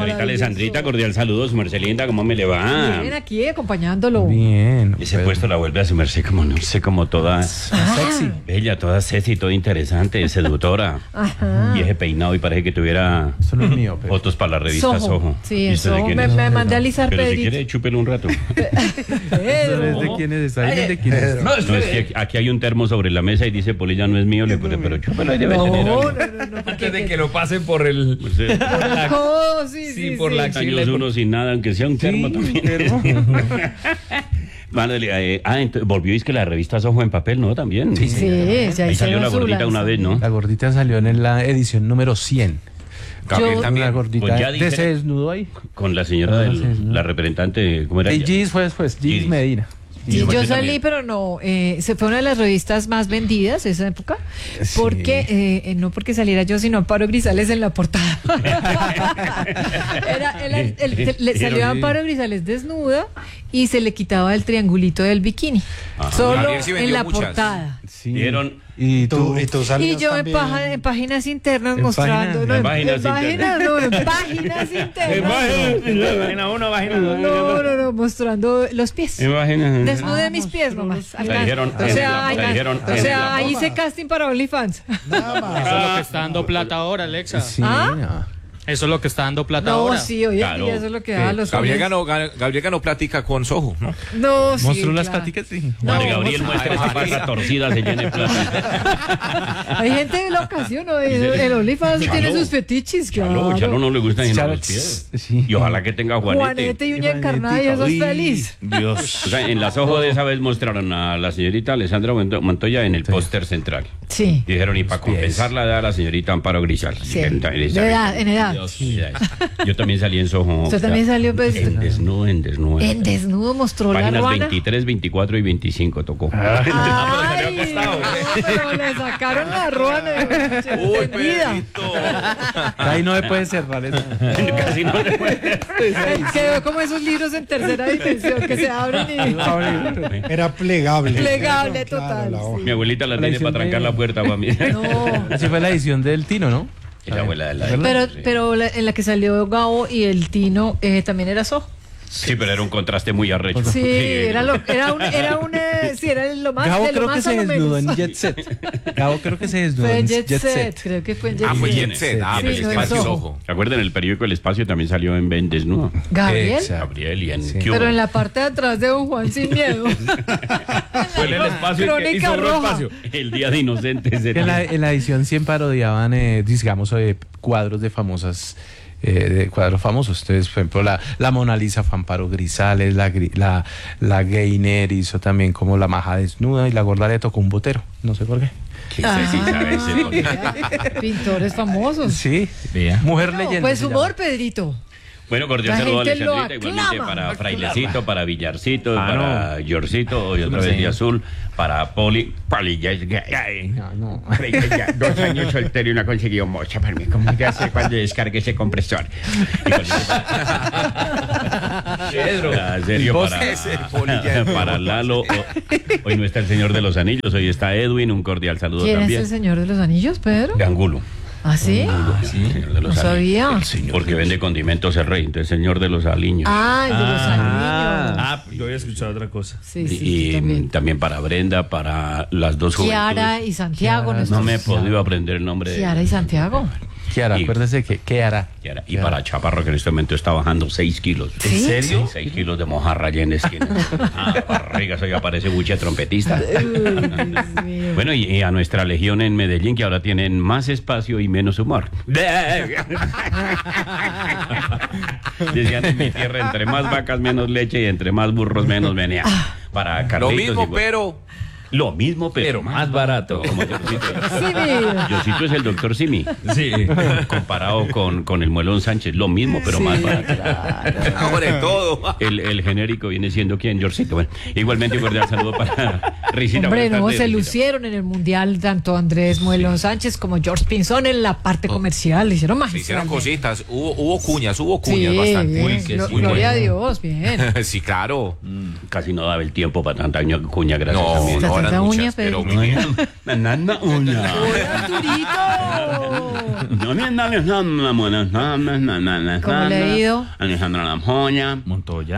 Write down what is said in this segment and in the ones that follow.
Señorita Alessandrita, cordial saludo, su merced linda, ¿cómo me le va? Bien, aquí acompañándolo. Bien. Ese puesto la vuelve a su merced como, no sé, como toda Sexy. bella, toda sexy, toda interesante, seductora. Ajá. Y ese peinado y parece que tuviera Eso no es mío, pero... fotos para la revista Soho. Sí, ¿Y usted de eso quién me, es? me mandé a alisar Pero si Pedrito. quiere, chúpelo un rato. Pedro. ¿De quién es? ¿Saben de quién es? No, es que aquí hay un termo sobre la mesa y dice Polilla no es mío, le puse, pero chúpelo ahí debe No, tener no, algo. no, Antes de que lo pasen por el... Usted, Oh, sí, Sí, sí, por sí. la años uno sin nada, aunque sea un termo también. Vale, entonces, volvió y es que la revista Soho en papel, ¿no? También. Sí, ya Ahí salió hicieron la su gordita una vez, ¿no? La gordita salió en la edición número 100. Gabriel Yo- también. La gordita Pues ya dije- se desnudó ahí. Con la señora Ah, sí, ¿no? la representante, ¿cómo era? Y ella? Gis fue después, Gis Gis. Medina. Sí, Yo yo también. salí, pero no, se fue una de las revistas más vendidas esa época, Sí. porque no porque saliera yo, sino Amparo Grisales en la portada. Le salió a Amparo Grisales desnuda y se le quitaba el triangulito del bikini, Ajá. solo Gabriel sí en vendió la muchas. portada. Sí. Vieron. Y tú, Y tú Y salías yo también. en páginas internas ¿En mostrando, páginas? no, En páginas no, en páginas internas. Página 1, página No, mostrando los pies. Imagínate. Desnudé mis pies nomás. La dijeron, O sea, la dijeron, o sea, ahí la hice casting para OnlyFans. Nada más. Eso es lo que está dando plata ahora, Alexa. Sí, ¿Ah? no. Eso es lo que está dando plata No, ahora. sí, hoy en Claro. día eso es lo que da a los Gabriel jóvenes. ganó plática con Soho, ¿no? No, sí, Mostró las claro. paticas, sí. Cuando No, Gabriel muestra esa pata torcida, se llene de plata. Hay gente loca, ¿sí o no? El OnlyFans Chalo. tiene sus fetiches, claro. Chalo no le gusta ni Chalo, los pies. sí. Y ojalá que tenga Juanete. Juanete y uña encarnada y eso es feliz. Dios. O sea, en las ojos de esa vez mostraron a la señorita Alessandra Montoya en el póster central. Sí. Dijeron, y para pies. compensar la edad a la señorita Amparo Grisal. Sí. En edad. Yo también salí en Soho. Usted también salió, pues, En desnudo. En desnudo mostró la Páginas ruana. 23, 24 y 25 tocó. Ay, no, pero le sacaron la ruana. Uy, Entendida. Pedrito. Ahí no me puede cerrar eso. Casi no se puede. Quedó como esos libros en tercera dimensión que se abren y Era plegable. Plegable, Claro, total, la hoja. Mi abuelita la La tiene edición para trancar de- la puerta para mí. no. Así fue la edición del Tino, ¿no? Es la abuela de la Pero en la que salió Gabo y el Tino también era Soho. Sí, pero era un contraste muy arrecho. Sí, era lo más Gabo de lo creo que más a se lo desnudó en menos. Jet Set. Gabo creo que se desnudó Fue en en Jet Set, creo que fue en Jet Ah, fue Set. Jet Set. Ah, Sí, pero el no, en espacio Soho. Soho. ¿Recuerdan el periódico El Espacio también salió en Ben Desnudo? Gabriel, Exacto. Gabriel y en Sí. ¿Qué hubo? pero en la parte de atrás de Don Juan sin miedo. Fue en el espacio y Crónica sobró roja. espacio. El Día de Inocentes. En la edición 100 parodiaban, digamos, cuadros de famosas, de cuadros famosos. Entonces, por ejemplo, la Mona Lisa fue Amparo Grisales, la Gainer hizo también como la maja desnuda y la gorda le tocó un botero. No sé por qué. Sí, sabe ese. Pintores famosos. Sí. Vea. Mujer No, leyenda. pues se humor, llama. Pedrito. Bueno, cordial La saludo a gente lo Alessandrita, igualmente aclama, para lo Frailecito, para Villarcito, Ah, para Giorcito, y otra vez Sí. de azul, para Poli ya es gay. No. 2 años soltero y no ha conseguido mocha para mí. ¿Cómo voy a hacer cuando descargue ese compresor? Pedro. En serio, Vos ese, Poli, ya. para Lalo. Hoy no está el Señor de los Anillos, hoy está Edwin, un cordial saludo ¿Quién también. es el Señor de los Anillos, Pedro? De Angulo. ¿Ah, sí? Sí, Señor de los No sabía. Aliños. Porque vende condimentos el rey, entonces Señor de los Aliños. Ah, el de los Aliños. Ah, yo había escuchado otra cosa. Sí, sí, y yo también. también para Brenda, para las dos Kiara juventudes. y Santiago. Kiara, nuestros- No me he podido aprender el nombre de Kiara y Santiago. Kiara, Y- acuérdese que ¿qué hará? Kiara. Y para Chaparro, que en este momento está bajando 6 kilos. ¿Sí? serio? 6 kilos de mojarra allá en la esquina. Barriga, eso ya parece buche trompetista. Bueno, y a nuestra legión en Medellín, que ahora tienen más espacio y menos humor. Decían en mi tierra, entre más vacas, menos leche, y entre más burros, menos menea. Para Lo Carlitos mismo, igual. pero Lo mismo, pero más barato. Como Diosito. Sí, mira. Diosito es el doctor Simi. sí. Comparado con el Muelón Sánchez, lo mismo, pero más barato. Ahora en todo. El genérico viene siendo ¿quién? Georgito. Bueno, igualmente un cordial saludo para Risita. Hombre, Buenas no, tardes, se Risita. lucieron en el Mundial tanto Andrés Muelón Sánchez como George Pinzón en la parte comercial. Le hicieron Se hicieron magistralmente. cositas. Hubo cuñas Sí, bastante. bien. Uy, que sí, Gloria a bueno. Dios, bien. Sí, claro. Casi no daba el tiempo para tanta cuña, gracias No, a mí. Usted no, eran tanta uña, muchas, Pedro. pero muy bien. ¿Cómo le ha ido? Alejandro Lamjoña. Montoya.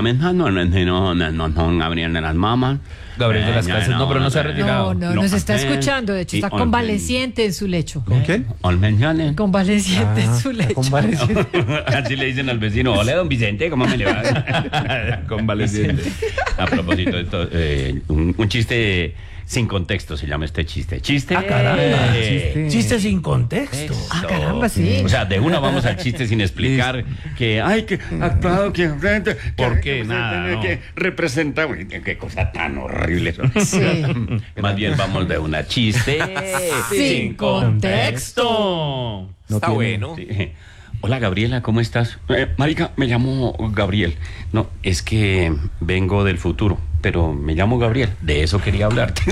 Gabriel de las Mamas. Gabriel de las Casas. No, pero no se ha retirado. No, nos está escuchando. De hecho, está convaleciente en su lecho. ¿Con quién? Olmeñales. Convaleciente en su lecho. Así le dicen al vecino. Hola, don Vicente, ¿cómo me le va? Convaleciente. A propósito de esto, un chiste sin contexto se llama este chiste. Chiste. Chiste sin contexto. Ah, caramba, sí. O sea, de una vamos al chiste sin explicar que hay que actuado que Porque nada, no. que representa. Uy, qué cosa tan horrible. Sí. Más bien vamos de una chiste Sin contexto. Está bueno. Sí. Hola Gabriela, ¿cómo estás? Marica, me llamo Gabriel. No, es que vengo del futuro, pero me llamo Gabriel. De eso quería hablarte.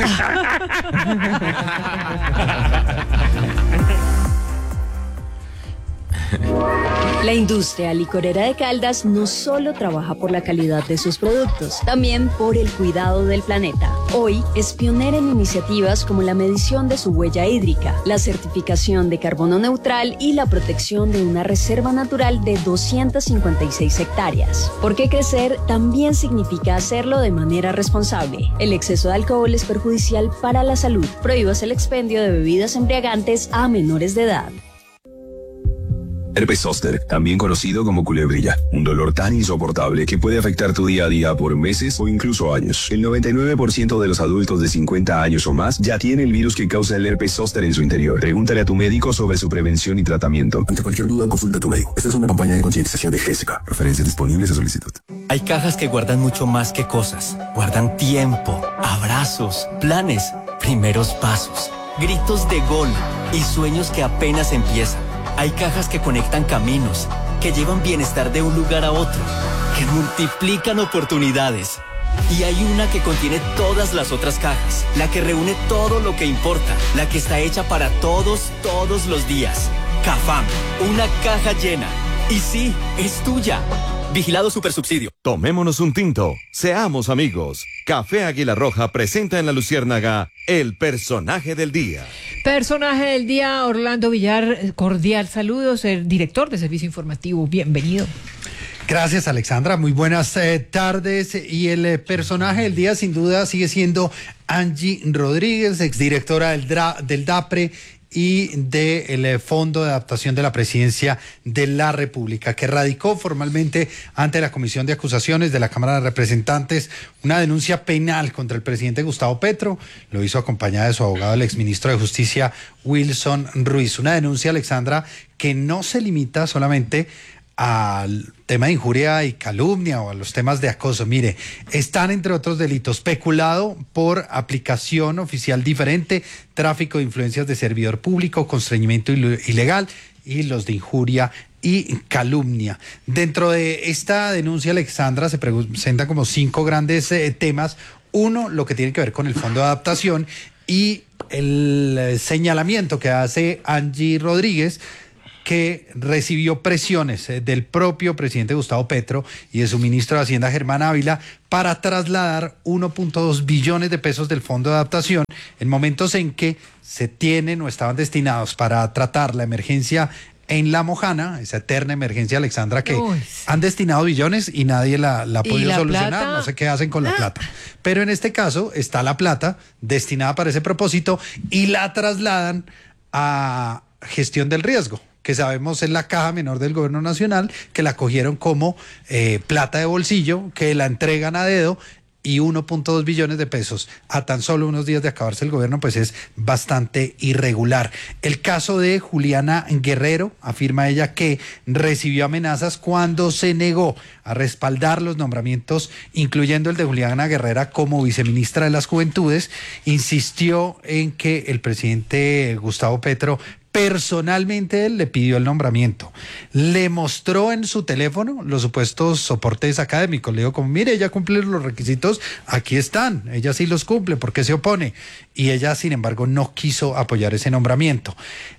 La industria licorera de Caldas no solo trabaja por la calidad de sus productos, también por el cuidado del planeta. Hoy es pionera en iniciativas como la medición de su huella hídrica, la certificación de carbono neutral y la protección de una reserva natural de 256 hectáreas. Porque crecer también significa hacerlo de manera responsable. El exceso de alcohol es perjudicial para la salud. Prohíbas el expendio de bebidas embriagantes a menores de edad. Herpes zóster, también conocido como culebrilla, un dolor tan insoportable que puede afectar tu día a día por meses o incluso años. El 99% de los adultos de 50 años o más ya tiene el virus que causa el herpes zóster en su interior. Pregúntale a tu médico sobre su prevención y tratamiento. Ante cualquier duda, consulta a tu médico. Esta es una campaña de concientización de GESCA. Referencias disponibles a solicitud. Hay cajas que guardan mucho más que cosas. Guardan tiempo, abrazos, planes, primeros pasos, gritos de gol y sueños que apenas empiezan. Hay cajas que conectan caminos, que llevan bienestar de un lugar a otro, que multiplican oportunidades. Y hay una que contiene todas las otras cajas, la que reúne todo lo que importa, la que está hecha para todos los días. Cafam, una caja llena. Y sí, es tuya. Vigilado Supersubsidio. Tomémonos un tinto, seamos amigos. Café Águila Roja presenta en La Luciérnaga el personaje del día. Personaje del día, Orlando Villar, cordial saludos, el director de Servicio Informativo, bienvenido. Gracias, Alexandra, muy buenas tardes. Y el personaje del día sin duda sigue siendo Angie Rodríguez, exdirectora del DAPRE y del Fondo de Adaptación de la Presidencia de la República, que radicó formalmente ante la Comisión de Acusaciones de la Cámara de Representantes una denuncia penal contra el presidente Gustavo Petro. Lo hizo acompañada de su abogado, el exministro de Justicia, Wilson Ruiz. Una denuncia, Alexandra, que no se limita solamente al tema de injuria y calumnia o a los temas de acoso. Mire, están entre otros delitos peculado por aplicación oficial diferente, tráfico de influencias de servidor público, constreñimiento ilegal y los de injuria y calumnia. Dentro de esta denuncia, Alexandra, se presentan como 5 grandes temas. Uno, lo que tiene que ver con el Fondo de Adaptación y el señalamiento que hace Angie Rodríguez, que recibió presiones del propio presidente Gustavo Petro y de su ministro de Hacienda, Germán Ávila, para trasladar 1.2 billones de pesos del Fondo de Adaptación en momentos en que se tienen o estaban destinados para tratar la emergencia en La Mojana, esa eterna emergencia, Alexandra, que han destinado billones y nadie la ha podido solucionar. ¿Plata? No sé qué hacen con la plata. Pero en este caso está la plata destinada para ese propósito y la trasladan a gestión del riesgo, que sabemos es la caja menor del gobierno nacional, que la cogieron como plata de bolsillo, que la entregan a dedo, y 1.2 billones de pesos a tan solo unos días de acabarse el gobierno, pues es bastante irregular. El caso de Juliana Guerrero, afirma ella que recibió amenazas cuando se negó a respaldar los nombramientos, incluyendo el de Juliana Guerrero como viceministra de las Juventudes. Insistió en que el presidente Gustavo Petro personalmente él le pidió el nombramiento, le mostró en su teléfono los supuestos soportes académicos, le dijo como, mire, ella cumple los requisitos, aquí están, ella sí los cumple, ¿por qué se opone? Y ella, sin embargo, no quiso apoyar ese nombramiento.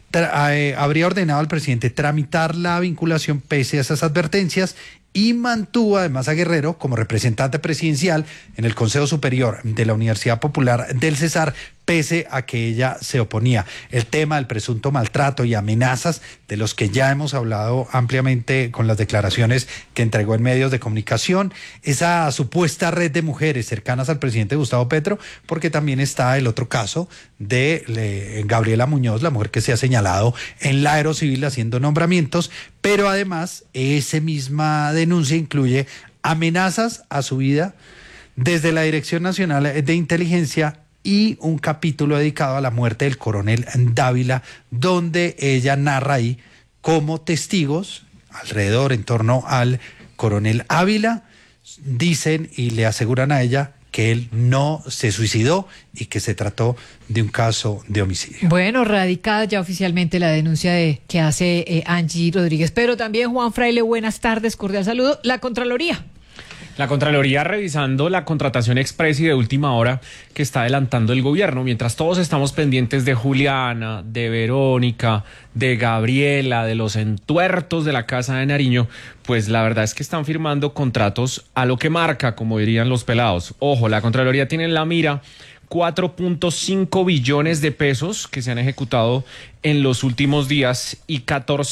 habría ordenado al presidente tramitar la vinculación pese a esas advertencias y mantuvo además a Guerrero como representante presidencial en el Consejo Superior de la Universidad Popular del Cesar, pese a que ella se oponía. El tema del presunto maltrato y amenazas, de los que ya hemos hablado ampliamente con las declaraciones que entregó en medios de comunicación, esa supuesta red de mujeres cercanas al presidente Gustavo Petro, porque también está el otro caso de Gabriela Muñoz, la mujer que se ha señalado en la Aerocivil haciendo nombramientos, pero además esa misma denuncia incluye amenazas a su vida desde la Dirección Nacional de Inteligencia y un capítulo dedicado a la muerte del coronel Dávila, donde ella narra ahí cómo testigos alrededor, en torno al coronel Ávila, dicen y le aseguran a ella que él no se suicidó y que se trató de un caso de homicidio. Bueno, radicada ya oficialmente la denuncia que hace Angie Rodríguez. Pero también, Juan Fraile, buenas tardes, cordial saludo. La Contraloría. La Contraloría revisando la contratación express y de última hora que está adelantando el gobierno, mientras todos estamos pendientes de Juliana, de Verónica, de Gabriela, de los entuertos de la Casa de Nariño, pues la verdad es que están firmando contratos a lo que marca, como dirían los pelados. Ojo, la Contraloría tiene en la mira 4.5 billones de pesos que se han ejecutado en los últimos días y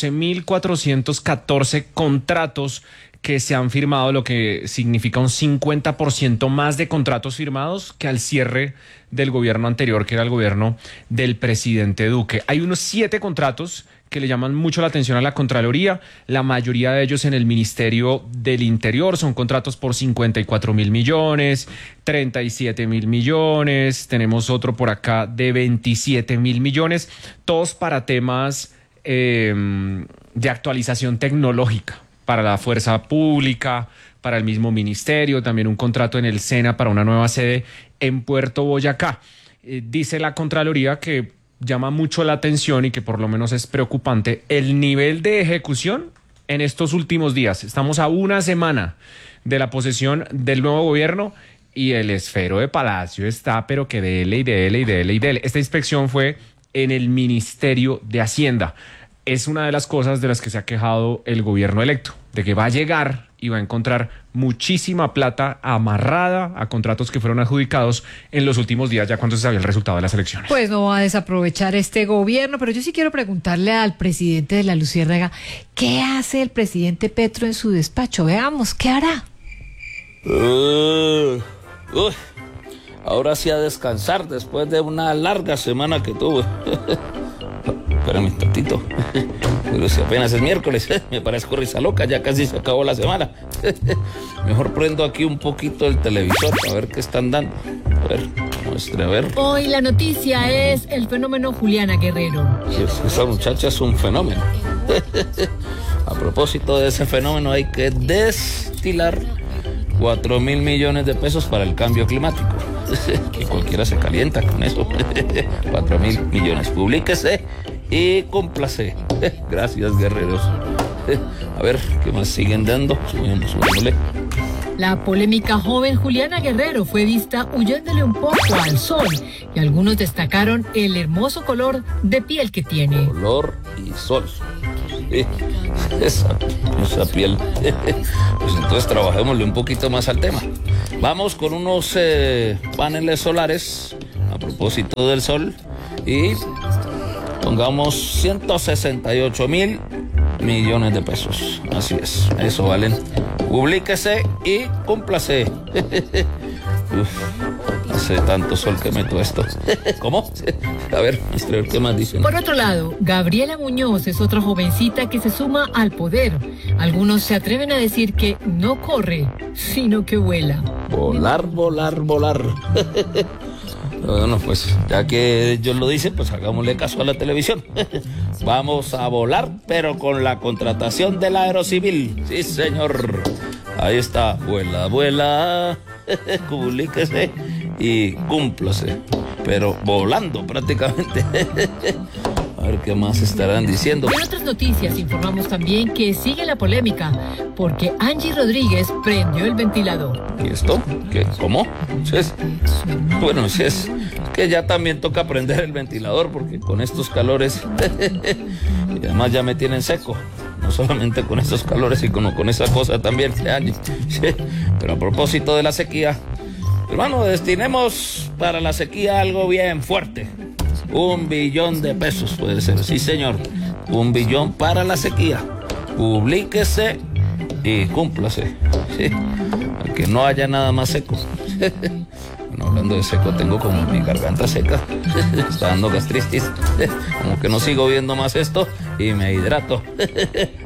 14.414 contratos que se han firmado, lo que significa un 50% más de contratos firmados que al cierre del gobierno anterior, que era el gobierno del presidente Duque. Hay unos 7 contratos que le llaman mucho la atención a la Contraloría, la mayoría de ellos en el Ministerio del Interior, son contratos por 54.000 millones, 37.000 millones, tenemos otro por acá de 27.000 millones, todos para temas de actualización tecnológica, para la fuerza pública, para el mismo ministerio, también un contrato en el SENA para una nueva sede en Puerto Boyacá. Dice la Contraloría que llama mucho la atención y que por lo menos es preocupante el nivel de ejecución en estos últimos días. Estamos a una semana de la posesión del nuevo gobierno y el esfero de Palacio está, pero que dele y dele y dele y dele. Esta inspección fue en el Ministerio de Hacienda. Es una de las cosas de las que se ha quejado el gobierno electo, de que va a llegar y va a encontrar muchísima plata amarrada a contratos que fueron adjudicados en los últimos días, ya cuando se sabía el resultado de las elecciones. Pues no va a desaprovechar este gobierno, pero yo sí quiero preguntarle al presidente de la Luciérnaga, ¿qué hace el presidente Petro en su despacho? Veamos, ¿qué hará? Ahora sí a descansar después de una larga semana que tuve. Espérame un tantito. Pero si apenas es miércoles, me parezco risa loca, ya casi se acabó la semana. Mejor prendo aquí un poquito el televisor a ver qué están dando. A ver, muestre, a ver. Hoy la noticia es el fenómeno Juliana Guerrero. Esa muchacha es un fenómeno. A propósito de ese fenómeno, hay que destilar 4.000 millones de pesos para el cambio climático. Que cualquiera se calienta con eso. 4.000 millones. Publíquese y cúmplase. Gracias, guerreros. A ver, ¿qué más siguen dando? Subámosle. La polémica joven Juliana Guerrero fue vista huyéndole un poco al sol y algunos destacaron el hermoso color de piel que tiene. Color y sol. Esa piel. Pues entonces trabajémosle un poquito más al tema. Vamos con unos paneles solares a propósito del sol y pongamos 168.000 millones de pesos. Así es, eso valen. Publíquese y cúmplase. Hace tanto sol que meto esto. ¿Cómo? A ver, ¿qué más dicen? Por otro lado, Gabriela Muñoz es otra jovencita que se suma al poder. Algunos se atreven a decir que no corre, sino que vuela. Volar, volar, volar. Bueno, pues ya que ellos lo dicen, pues hagámosle caso a la televisión. Vamos a volar, pero con la contratación de la Aerocivil. Sí, señor. Ahí está. Vuela, vuela. Publíquese y cúmplase. Pero volando prácticamente. ver qué más estarán diciendo. En otras noticias informamos también que sigue la polémica porque Angie Rodríguez prendió el ventilador. ¿Y esto? ¿Qué? ¿Cómo? Bueno, es que ya también toca prender el ventilador porque con estos calores y además ya me tienen seco. No solamente con estos calores, sino con esa cosa también. Pero a propósito de la sequía, hermano, destinemos para la sequía algo bien fuerte. 1 billón de pesos puede ser, sí señor. 1 billón para la sequía. Publíquese y cúmplase. Sí. Que no haya nada más seco. Bueno, hablando de seco, tengo como mi garganta seca. Está dando gastritis. Como que no sigo viendo más esto y me hidrato.